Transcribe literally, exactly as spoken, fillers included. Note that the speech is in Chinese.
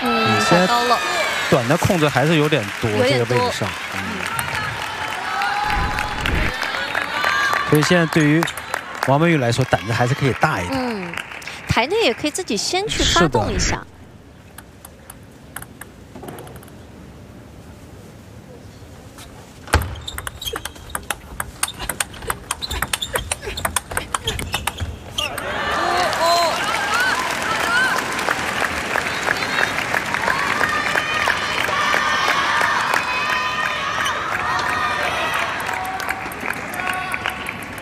嗯，太高了。 短的控制还是有点多， 有点多这个位置上。嗯。所以现在对于王曼玉来说，胆子还是可以大一点。 嗯，台内也可以自己先去发动一下。